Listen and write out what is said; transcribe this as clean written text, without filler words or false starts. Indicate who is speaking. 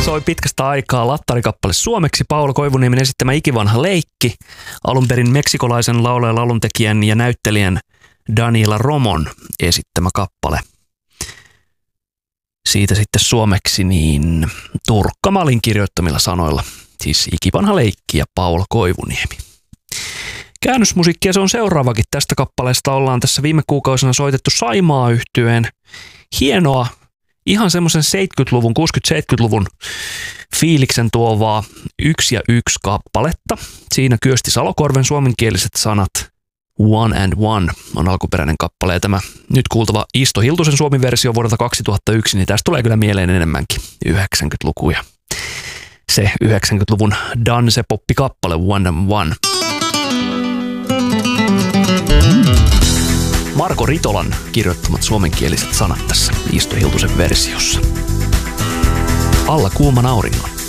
Speaker 1: soi pitkästä aikaa lattarikappale suomeksi Paula Koivuniemen esittämä Ikivanha leikki, alun perin meksikolaisen laulajan, lauluntekijän ja näyttelijän Daniela Romon esittämä kappale. Siitä sitten suomeksi niin Turkka Malin kirjoittamilla sanoilla, siis Ikivanha leikki ja Paula Koivuniemi. Käännösmusiikkia se on seuraavakin. Tästä kappaleesta ollaan tässä viime kuukausina soitettu Saimaa-yhtyeen hienoa, ihan semmoisen 70-luvun, 60-70-luvun fiiliksen tuovaa 1 ja 1 kappaletta. Siinä Kyösti Salokorven suomenkieliset sanat One and One on alkuperäinen kappale. Ja tämä nyt kuultava Isto Hiltusen suomi-versio vuodelta 2001, niin tästä tulee kyllä mieleen enemmänkin 90-luku ja se 90-luvun dance-poppi-kappale One and One. Marko Ritolan kirjoittamat suomenkieliset sanat tässä Isto Hiltusen versiossa. Alla kuuman auringon.